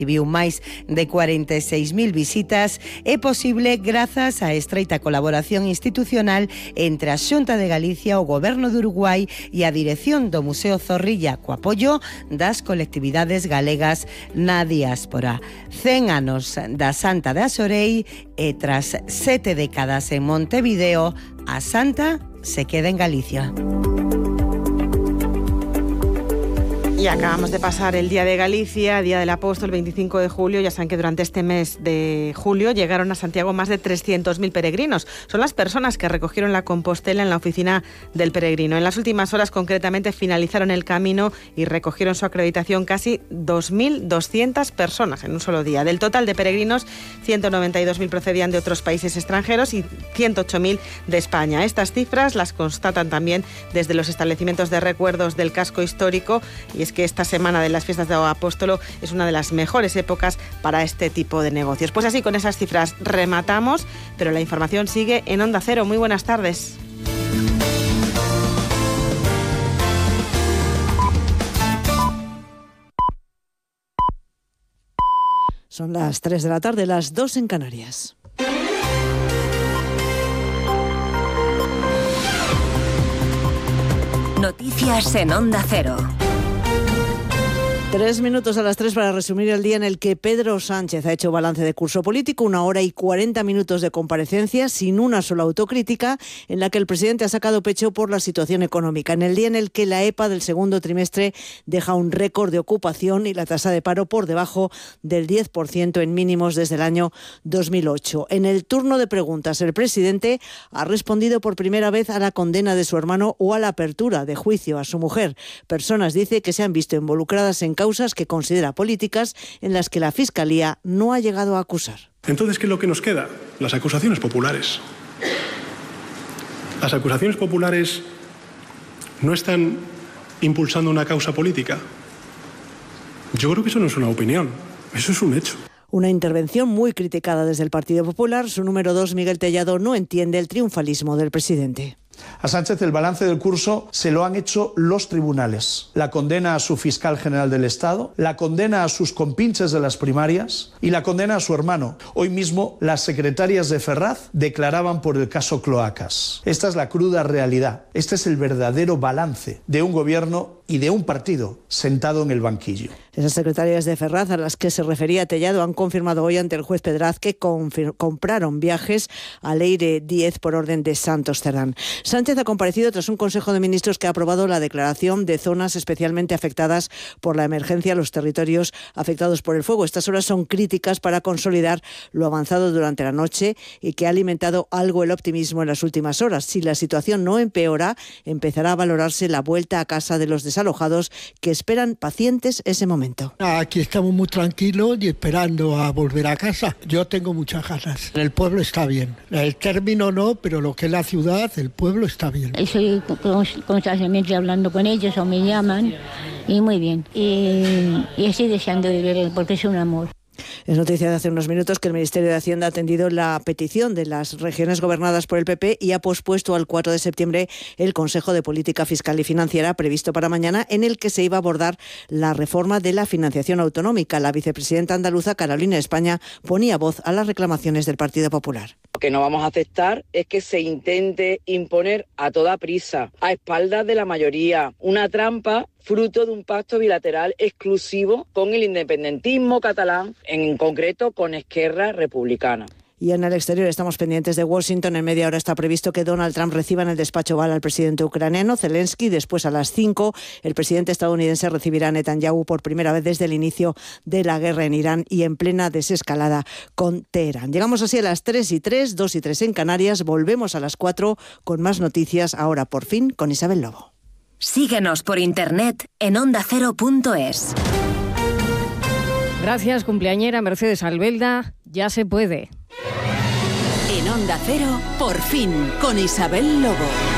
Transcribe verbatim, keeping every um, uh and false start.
Viu máis de cuarenta e seis mil visitas é posible grazas á estreita colaboración institucional entre a Xunta de Galicia, o Goberno de Uruguai e a dirección do Museo Zorrilla, co apoio das colectividades galegas na diáspora. cen anos da Santa de Asorei e tras sete décadas en Montevideo, a Santa se queda en Galicia. Y acabamos de pasar el Día de Galicia, Día del Apóstol, veinticinco de julio. Ya saben que durante este mes de julio llegaron a Santiago más de trescientos mil peregrinos. Son las personas que recogieron la Compostela en la oficina del peregrino. En las últimas horas, concretamente, finalizaron el camino y recogieron su acreditación casi dos mil doscientas personas en un solo día. Del total de peregrinos, ciento noventa y dos mil procedían de otros países extranjeros y ciento ocho mil de España. Estas cifras las constatan también desde los establecimientos de recuerdos del casco histórico, y es que esta semana de las fiestas de Apóstolo es una de las mejores épocas para este tipo de negocios. Pues así, con esas cifras rematamos, pero la información sigue en Onda Cero. Muy buenas tardes. Son las tres de la tarde, las dos en Canarias. Noticias en Onda Cero. Tres minutos a las tres para resumir el día en el que Pedro Sánchez ha hecho balance de curso político, una hora y cuarenta minutos de comparecencia sin una sola autocrítica, en la que el presidente ha sacado pecho por la situación económica, en el día en el que la E P A del segundo trimestre deja un récord de ocupación y la tasa de paro por debajo del diez por ciento en mínimos desde el año dos mil ocho. En el turno de preguntas, el presidente ha respondido por primera vez a la condena de su hermano o a la apertura de juicio a su mujer. Personas, dice, que se han visto involucradas en causas que considera políticas en las que la Fiscalía no ha llegado a acusar. Entonces, ¿qué es lo que nos queda? Las acusaciones populares. Las acusaciones populares no están impulsando una causa política. Yo creo que eso no es una opinión, eso es un hecho. Una intervención muy criticada desde el Partido Popular. Su número dos, Miguel Tellado, no entiende el triunfalismo del presidente. A Sánchez el balance del curso se lo han hecho los tribunales. La condena a su fiscal general del Estado, la condena a sus compinches de las primarias y la condena a su hermano. Hoy mismo las secretarias de Ferraz declaraban por el caso Cloacas. Esta es la cruda realidad. Este es el verdadero balance de un gobierno y de un partido sentado en el banquillo. Esas secretarias de Ferraz a las que se refería Tellado han confirmado hoy ante el juez Pedraz que compraron viajes a Leire diez por orden de Santos Cerdán. Sánchez ha comparecido tras un Consejo de Ministros que ha aprobado la declaración de zonas especialmente afectadas por la emergencia, los territorios afectados por el fuego. Estas horas son críticas para consolidar lo avanzado durante la noche y que ha alimentado algo el optimismo en las últimas horas. Si la situación no empeora, empezará a valorarse la vuelta a casa de los desalojados que esperan pacientes ese momento. Aquí estamos muy tranquilos y esperando a volver a casa. Yo tengo muchas ganas. El pueblo está bien. El término no, pero lo que es la ciudad, el pueblo está bien. Estoy constantemente hablando con ellos o me llaman y muy bien. Y, y estoy deseando de verlo porque es un amor. Es noticia de hace unos minutos que el Ministerio de Hacienda ha atendido la petición de las regiones gobernadas por el P P y ha pospuesto al cuatro de septiembre el Consejo de Política Fiscal y Financiera previsto para mañana, en el que se iba a abordar la reforma de la financiación autonómica. La vicepresidenta andaluza, Carolina España, ponía voz a las reclamaciones del Partido Popular. Lo que no vamos a aceptar es que se intente imponer a toda prisa, a espaldas de la mayoría, una trampa fruto de un pacto bilateral exclusivo con el independentismo catalán, en concreto con Esquerra Republicana. Y en el exterior estamos pendientes de Washington. En media hora está previsto que Donald Trump reciba en el despacho Oval al presidente ucraniano Zelensky. Después, a las cinco, el presidente estadounidense recibirá a Netanyahu por primera vez desde el inicio de la guerra en Irán y en plena desescalada con Teherán. Llegamos así a las tres y tres, dos y tres en Canarias. Volvemos a las cuatro con más noticias, ahora por fin con Isabel Lobo. Síguenos por internet en onda cero punto es. Gracias, cumpleañera Mercedes Albelda. Ya se puede. En Onda Cero, por fin, con Isabel Lobo.